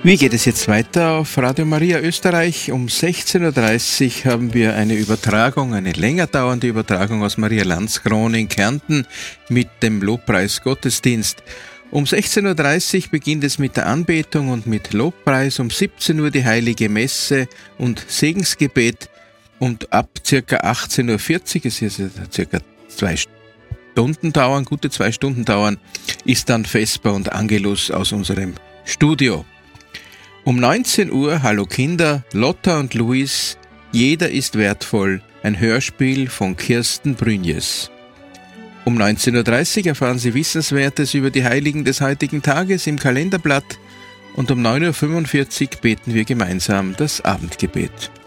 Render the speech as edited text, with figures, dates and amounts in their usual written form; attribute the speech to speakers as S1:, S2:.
S1: Wie geht es jetzt weiter auf Radio Maria Österreich? Um 16.30 Uhr haben wir eine Übertragung, eine länger dauernde Übertragung aus Maria Landskron in Kärnten mit dem Lobpreis Gottesdienst. Um 16.30 Uhr beginnt es mit der Anbetung und mit Lobpreis, um 17 Uhr die Heilige Messe und Segensgebet und ab ca. 18.40 Uhr, es ist ca. 2 Stunden dauern, gute 2 Stunden dauern, ist dann Vesper und Angelus aus unserem Studio. Um 19 Uhr, Hallo Kinder, Lotta und Luis, Jeder ist wertvoll, ein Hörspiel von Kirsten Brünjes. Um 19.30 Uhr erfahren Sie Wissenswertes über die Heiligen des heutigen Tages im Kalenderblatt und um 9.45 Uhr beten wir gemeinsam das Abendgebet.